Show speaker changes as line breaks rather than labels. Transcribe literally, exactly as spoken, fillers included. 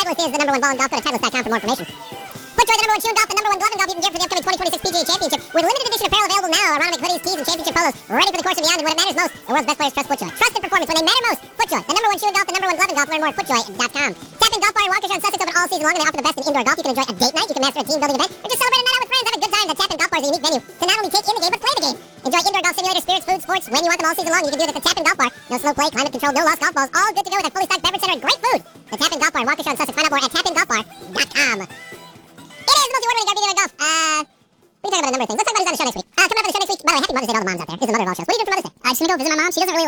Titleist is the number one ball in golf. Go to Titleist dot com for more information. FootJoy, the number one shoe in golf, the number one glove in golf you can get for the upcoming twenty twenty-six P G A Championship. With limited edition apparel available now, aerodynamic hoodies, tees, and championship polos. Ready for the course and beyond, and when it matters most, the world's best players trust FootJoy. Trust and performance when they matter most. FootJoy, the number one shoe in golf, the number one glove in golf. Learn more at FootJoy dot com. Tap in Golf Bar in Waukesha and Sussex open all season long, and they offer the best in indoor golf. You can enjoy a date night, you can master a team building event, or just celebrate a night out with friends. Have a good time. The Tap in Golf Bar is a unique venue to not only take in the game, but play the game. Enjoy indoor golf simulators, spirits, food, sports, when you want them all season long. You can do it at the Tap in Golf Bar. No slow play, climate control, no lost golf balls. All good to go with a fully stocked beverage center and great food. The Tap in Golf Bar in Waukesha and Sussex. Find out more at tap in golf bar dot com. It is the most award-winning garbage in golf. Uh, we can talk about a number of things. Let's talk about who's on the show next week. Uh, coming up on the show next week. By the way, happy Mother's Day to all the moms out there. This is the mother of all shows. What are you doing for Mother's Day? Uh, just gonna go visit my mom. She doesn't really